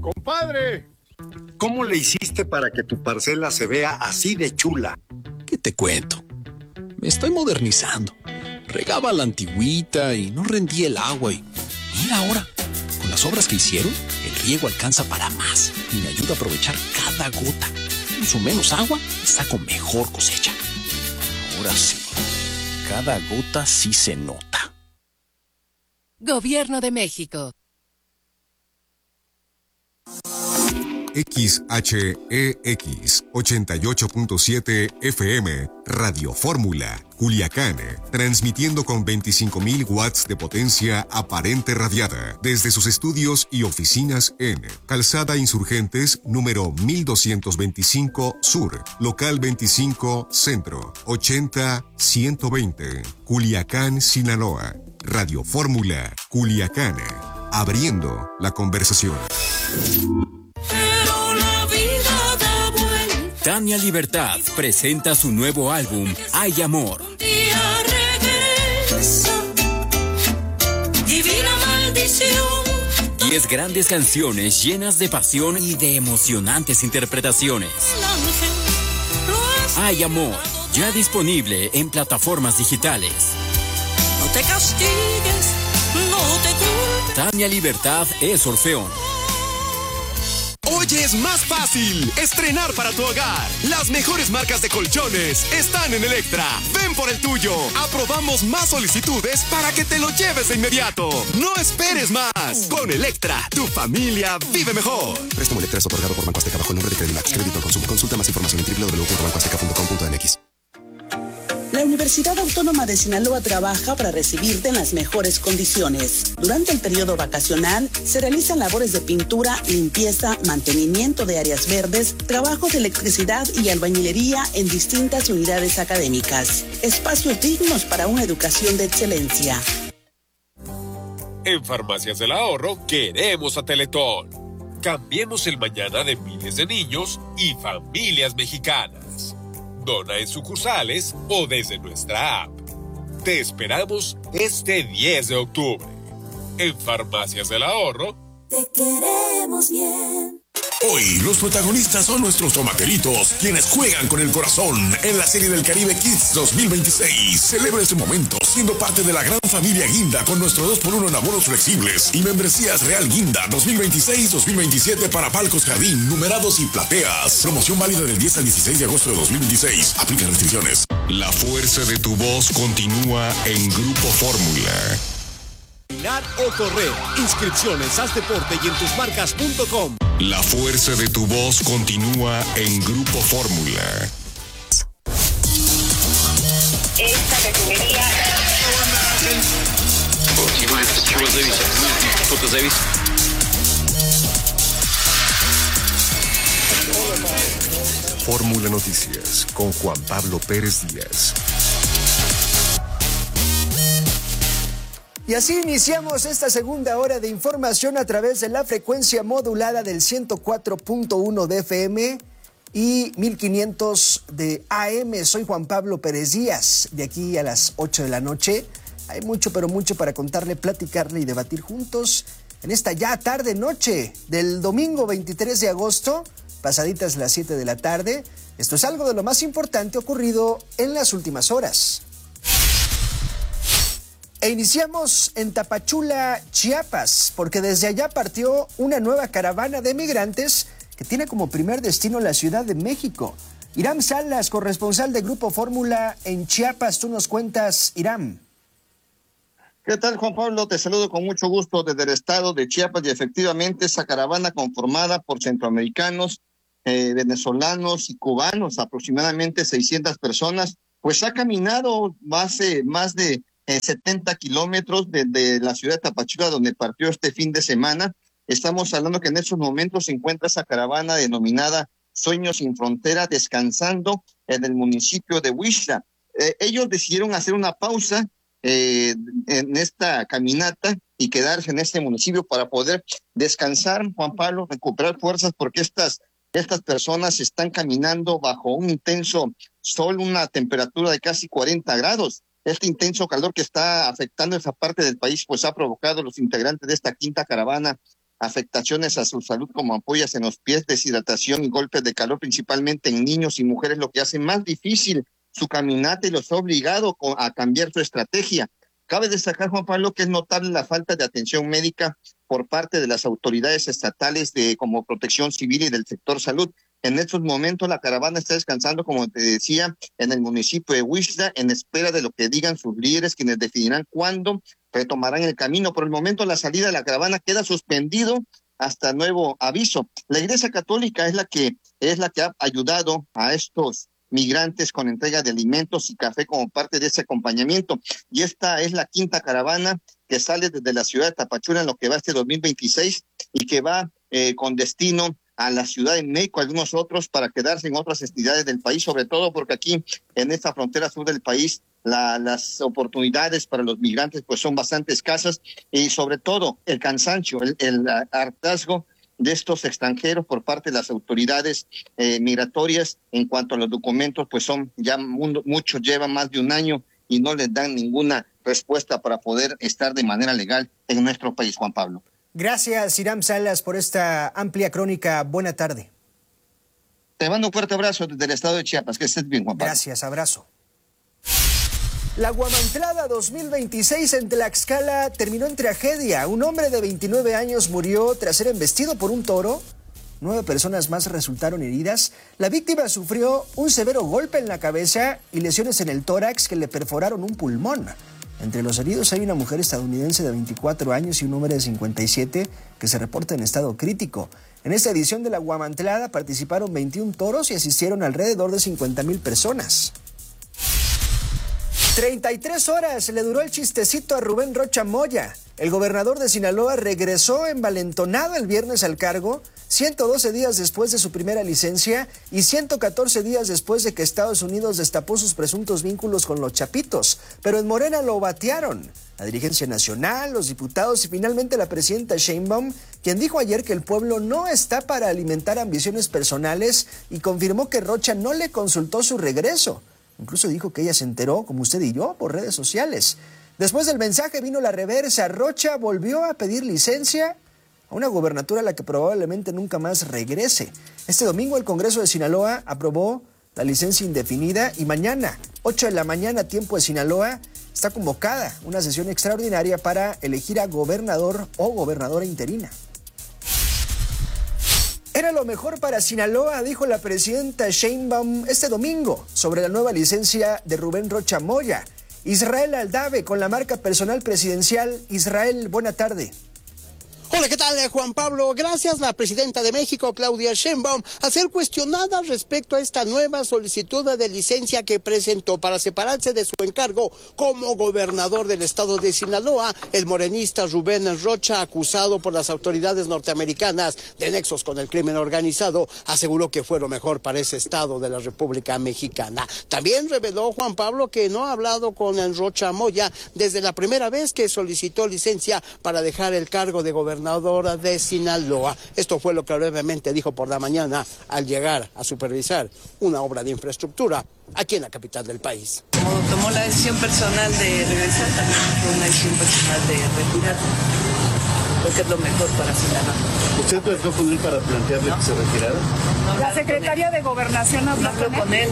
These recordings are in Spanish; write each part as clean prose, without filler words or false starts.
Compadre, ¿cómo le hiciste para que tu parcela se vea así de chula? ¿Qué te cuento? Me estoy modernizando. Regaba la antigüita y no rendía el agua y mira ahora, con las obras que hicieron, el riego alcanza para más y me ayuda a aprovechar cada gota. Uso menos agua y saco mejor cosecha. Ahora sí, cada gota sí se nota. Gobierno de México. XHEX 88.7 FM, Radio Fórmula, Culiacán, transmitiendo con 25,000 watts de potencia aparente radiada desde sus estudios y oficinas en Calzada Insurgentes, número 1225 Sur, local 25 Centro, 80-120, Culiacán, Sinaloa. Radio Fórmula, Culiacán, abriendo la conversación. Tania Libertad presenta su nuevo álbum, Hay Amor. Divina maldición. 10 grandes canciones llenas de pasión y de emocionantes interpretaciones. Hay Amor, ya disponible en plataformas digitales. No te castigues, no te culpes. Tania Libertad es Orfeón. Hoy es más fácil estrenar para tu hogar. Las mejores marcas de colchones están en Electra. Ven por el tuyo. Aprobamos más solicitudes para que te lo lleves de inmediato. No esperes más. Con Electra, tu familia vive mejor. Préstamo Electra es otorgado por Banco Azteca bajo el nombre de Credimax. Crédito al consumo. Consulta más información en www.bancoazteca.com.mx. La Universidad Autónoma de Sinaloa trabaja para recibirte en las mejores condiciones. Durante el periodo vacacional se realizan labores de pintura, limpieza, mantenimiento de áreas verdes, trabajos de electricidad y albañilería en distintas unidades académicas. Espacios dignos para una educación de excelencia. En Farmacias del Ahorro queremos a Teletón. Cambiemos el mañana de miles de niños y familias mexicanas. Dona en sucursales o desde nuestra app. Te esperamos este 10 de octubre. En Farmacias del Ahorro. Te queremos bien. Hoy los protagonistas son nuestros tomateritos, quienes juegan con el corazón en la Serie del Caribe Kids 2026. Celebra este momento siendo parte de la gran familia Guinda con nuestro 2x1 en abonos flexibles y membresías Real Guinda 2026-2027 para palcos jardín, numerados y plateas. Promoción válida del 10 al 16 de agosto de 2026. Aplican restricciones. La fuerza de tu voz continúa en Grupo Fórmula. Caminar o correr. Inscripciones, haz deporte y en tusmarcas.com. La fuerza de tu voz continúa en Grupo Fórmula. Esta refinería. Fórmula Noticias con Juan Pablo Pérez Díaz. Y así iniciamos esta segunda hora de información a través de la frecuencia modulada del 104.1 de FM y 1500 de AM. Soy Juan Pablo Pérez Díaz. De aquí a las 8 de la noche hay mucho, pero mucho para contarle, platicarle y debatir juntos en esta ya tarde-noche del domingo 23 de agosto, pasaditas las 7 de la tarde. Esto es algo de lo más importante ocurrido en las últimas horas. E iniciamos en Tapachula, Chiapas, porque desde allá partió una nueva caravana de migrantes que tiene como primer destino la Ciudad de México. Iram Salas, corresponsal de Grupo Fórmula en Chiapas, tú nos cuentas, Iram. ¿Qué tal, Juan Pablo? Te saludo con mucho gusto desde el estado de Chiapas y efectivamente esa caravana conformada por centroamericanos, venezolanos y cubanos, aproximadamente 600 personas, pues ha caminado más de 70 kilómetros desde la ciudad de Tapachula, donde partió este fin de semana. Estamos hablando que en estos momentos se encuentra esa caravana denominada Sueños sin Frontera, descansando en el municipio de Huixla. Ellos decidieron hacer una pausa en esta caminata y quedarse en este municipio para poder descansar, Juan Pablo, recuperar fuerzas, porque estas personas están caminando bajo un intenso sol, una temperatura de casi 40 grados. Este intenso calor que está afectando esa parte del país, pues ha provocado a los integrantes de esta quinta caravana afectaciones a su salud como ampollas en los pies, deshidratación y golpes de calor, principalmente en niños y mujeres, lo que hace más difícil su caminata y los ha obligado a cambiar su estrategia. Cabe destacar, Juan Pablo, que es notable la falta de atención médica por parte de las autoridades estatales como Protección Civil y del sector salud. En estos momentos la caravana está descansando, como te decía, en el municipio de Huixla, en espera de lo que digan sus líderes, quienes definirán cuándo retomarán el camino. Por el momento la salida de la caravana queda suspendido hasta nuevo aviso. La Iglesia Católica es la que ha ayudado a estos migrantes con entrega de alimentos y café como parte de ese acompañamiento. Y esta es la quinta caravana que sale desde la ciudad de Tapachula en lo que va este 2026 y que va con destino a la Ciudad de México, algunos otros para quedarse en otras entidades del país, sobre todo porque aquí en esta frontera sur del país las oportunidades para los migrantes pues son bastante escasas y sobre todo el cansancio, el hartazgo de estos extranjeros por parte de las autoridades migratorias en cuanto a los documentos, pues son ya muchos llevan más de un año y no les dan ninguna respuesta para poder estar de manera legal en nuestro país, Juan Pablo. Gracias, Hiram Salas, por esta amplia crónica. Buena tarde. Te mando un fuerte abrazo desde el estado de Chiapas. Que estés bien, Juan Pablo. Gracias, abrazo. La Guamantlada 2026 en Tlaxcala terminó en tragedia. Un hombre de 29 años murió tras ser embestido por un toro. 9 personas más resultaron heridas. La víctima sufrió un severo golpe en la cabeza y lesiones en el tórax que le perforaron un pulmón. Entre los heridos hay una mujer estadounidense de 24 años y un hombre de 57 que se reporta en estado crítico. En esta edición de la Guamantlada participaron 21 toros y asistieron alrededor de 50,000 personas. 33 horas le duró el chistecito a Rubén Rocha Moya. El gobernador de Sinaloa regresó envalentonado el viernes al cargo, 112 días después de su primera licencia y 114 días después de que Estados Unidos destapó sus presuntos vínculos con los Chapitos. Pero en Morena lo batearon. La dirigencia nacional, los diputados y finalmente la presidenta Sheinbaum, quien dijo ayer que el pueblo no está para alimentar ambiciones personales y confirmó que Rocha no le consultó su regreso. Incluso dijo que ella se enteró, como usted y yo, por redes sociales. Después del mensaje vino la reversa. Rocha volvió a pedir licencia a una gobernatura a la que probablemente nunca más regrese. Este domingo el Congreso de Sinaloa aprobó la licencia indefinida y mañana, 8 de la mañana, tiempo de Sinaloa, está convocada una sesión extraordinaria para elegir a gobernador o gobernadora interina. Era lo mejor para Sinaloa, dijo la presidenta Sheinbaum este domingo sobre la nueva licencia de Rubén Rocha Moya. Israel Aldave con la marca personal presidencial. Israel, buena tarde. Hola, ¿qué tal, Juan Pablo? Gracias. La presidenta de México, Claudia Sheinbaum, a ser cuestionada respecto a esta nueva solicitud de licencia que presentó para separarse de su encargo como gobernador del estado de Sinaloa, el morenista Rubén Rocha, acusado por las autoridades norteamericanas de nexos con el crimen organizado, aseguró que fue lo mejor para ese estado de la República Mexicana. También reveló Juan Pablo que no ha hablado con Rocha Moya desde la primera vez que solicitó licencia para dejar el cargo de gobernadora de Sinaloa. Esto fue lo que brevemente dijo por la mañana al llegar a supervisar una obra de infraestructura aquí en la capital del país. Como tomó la decisión personal de regresar, también fue una decisión personal de retirar, porque es lo mejor para Sinaloa. ¿Usted platicó con él para plantearle que se retirara? No, la secretaria de Gobernación habló con él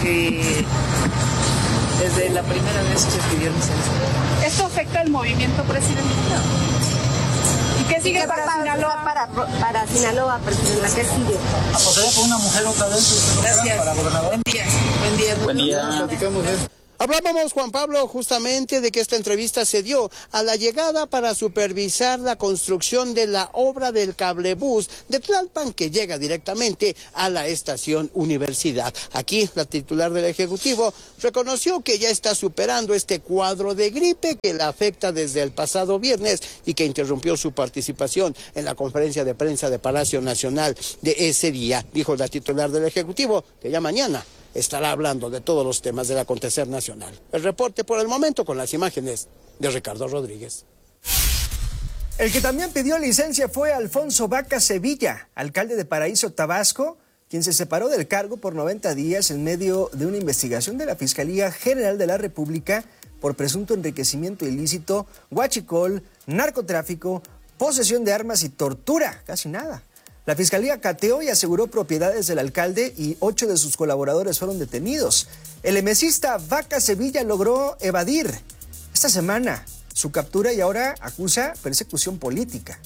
desde la primera vez que pidió licencia. ¿Esto afecta el movimiento presidencial? ¿Qué sigue para Sinaloa? Para Sinaloa, presidenta, ¿qué sigue? ¿Apostaría por una mujer otra vez? Gracias. Para gobernador. Buen día. Buen día. Buen día. Platicamos de eso. Hablábamos, Juan Pablo, justamente de que esta entrevista se dio a la llegada para supervisar la construcción de la obra del cablebús de Tlalpan que llega directamente a la estación Universidad. Aquí la titular del Ejecutivo reconoció que ya está superando este cuadro de gripe que la afecta desde el pasado viernes y que interrumpió su participación en la conferencia de prensa de Palacio Nacional de ese día. Dijo la titular del Ejecutivo que ya mañana estará hablando de todos los temas del acontecer nacional. El reporte por el momento con las imágenes de Ricardo Rodríguez. El que también pidió licencia fue Alfonso Vaca Sevilla, alcalde de Paraíso, Tabasco, quien se separó del cargo por 90 días en medio de una investigación de la Fiscalía General de la República por presunto enriquecimiento ilícito, huachicol, narcotráfico, posesión de armas y tortura, casi nada. La fiscalía cateó y aseguró propiedades del alcalde y 8 de sus colaboradores fueron detenidos. El emesista Vaca Sevilla logró evadir esta semana su captura y ahora acusa persecución política.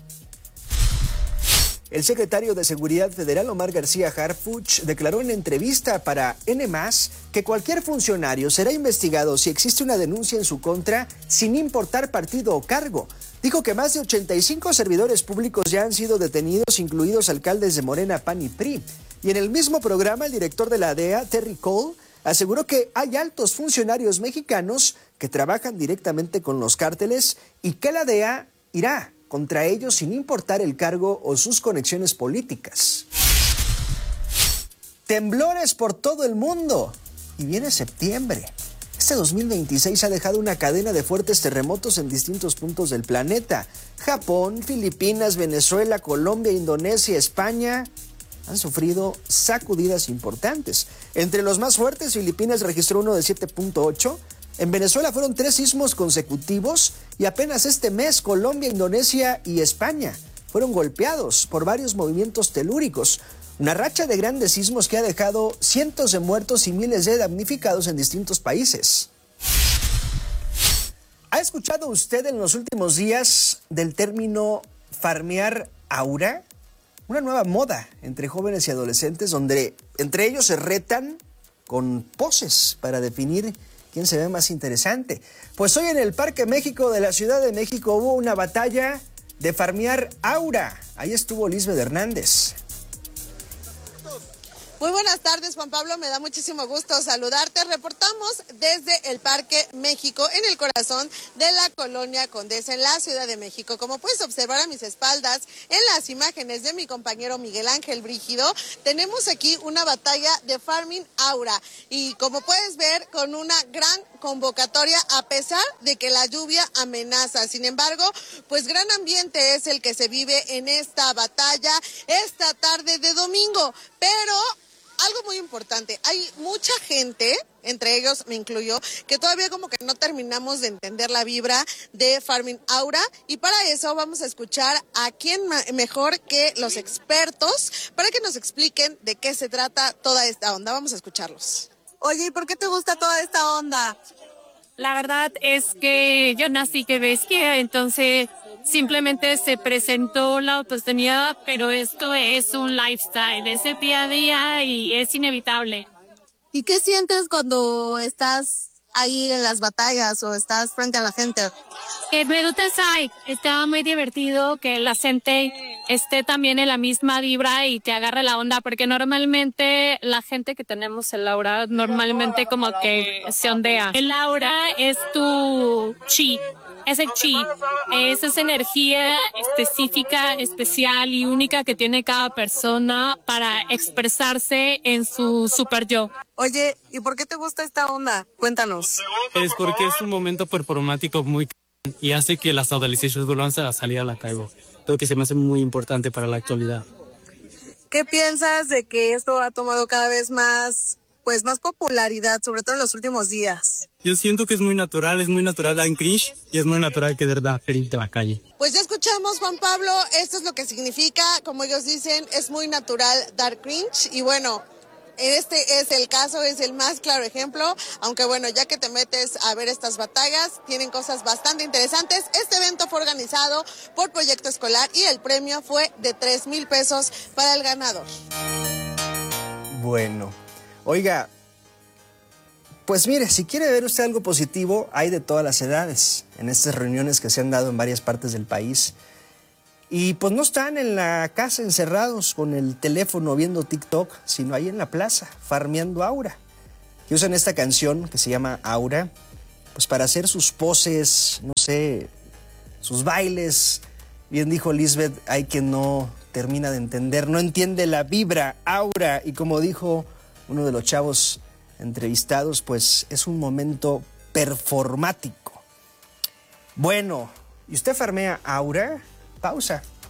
El secretario de Seguridad Federal, Omar García Harfuch, declaró en entrevista para N+, que cualquier funcionario será investigado si existe una denuncia en su contra, sin importar partido o cargo. Dijo que más de 85 servidores públicos ya han sido detenidos, incluidos alcaldes de Morena, PAN y PRI. Y en el mismo programa, el director de la DEA, Terry Cole, aseguró que hay altos funcionarios mexicanos que trabajan directamente con los cárteles y que la DEA irá contra ellos sin importar el cargo o sus conexiones políticas. Temblores por todo el mundo y viene septiembre. Este 2026 ha dejado una cadena de fuertes terremotos en distintos puntos del planeta. Japón, Filipinas, Venezuela, Colombia, Indonesia, España han sufrido sacudidas importantes. Entre los más fuertes, Filipinas registró uno de 7.8. En Venezuela fueron 3 sismos consecutivos y apenas este mes Colombia, Indonesia y España fueron golpeados por varios movimientos telúricos. Una racha de grandes sismos que ha dejado cientos de muertos y miles de damnificados en distintos países. ¿Ha escuchado usted en los últimos días del término farmear aura? Una nueva moda entre jóvenes y adolescentes donde entre ellos se retan con poses para definir quién se ve más interesante. Pues hoy en el Parque México de la Ciudad de México hubo una batalla de farmear aura. Ahí estuvo Lisbeth Hernández. Muy buenas tardes, Juan Pablo, me da muchísimo gusto saludarte. Reportamos desde el Parque México, en el corazón de la Colonia Condesa, en la Ciudad de México. Como puedes observar a mis espaldas, en las imágenes de mi compañero Miguel Ángel Brígido, tenemos aquí una batalla de Farming Aura. Y como puedes ver, con una gran convocatoria, a pesar de que la lluvia amenaza. Sin embargo, pues gran ambiente es el que se vive en esta batalla esta tarde de domingo. Pero algo muy importante, hay mucha gente, entre ellos me incluyo, que todavía como que no terminamos de entender la vibra de Farming Aura, y para eso vamos a escuchar a quién mejor que los expertos para que nos expliquen de qué se trata toda esta onda. Vamos a escucharlos. Oye, ¿y por qué te gusta toda esta onda? La verdad es que yo nací que bestia, entonces simplemente se presentó la oportunidad, pero esto es un lifestyle, es el día a día y es inevitable. ¿Y qué sientes cuando estás ahí en las batallas o estás frente a la gente? Me gusta está muy divertido que la gente esté también en la misma vibra y te agarre la onda, porque normalmente la gente que tenemos el aura, normalmente como que se ondea. El aura es tu chi. Ese chi, es esa energía específica, especial y única que tiene cada persona para expresarse en su super yo. Oye, ¿y por qué te gusta esta onda? Cuéntanos. Es porque es un momento performático muy y hace que las adolescentes vuelvan a salir a la calle. Lo que se me hace muy importante para la actualidad. ¿Qué piensas de que esto ha tomado cada vez más popularidad, sobre todo en los últimos días? Yo siento que es muy natural dar en cringe y es muy natural que de verdad ferirte a la calle. Pues ya escuchamos, Juan Pablo, esto es lo que significa, como ellos dicen, es muy natural dar cringe y bueno, este es el caso, es el más claro ejemplo, aunque bueno, ya que te metes a ver estas batallas, tienen cosas bastante interesantes. Este evento fue organizado por Proyecto Escolar y el premio fue de 3,000 pesos para el ganador. Bueno, oiga, pues mire, si quiere ver usted algo positivo, hay de todas las edades en estas reuniones que se han dado en varias partes del país. Y pues no están en la casa encerrados con el teléfono viendo TikTok, sino ahí en la plaza, farmeando aura. Que usan esta canción que se llama Aura, pues para hacer sus poses, no sé, sus bailes. Bien dijo Lisbeth, hay quien no termina de entender, no entiende la vibra, aura. Y como dijo uno de los chavos entrevistados, pues es un momento performático. Bueno, ¿y usted farmea aura? Pausa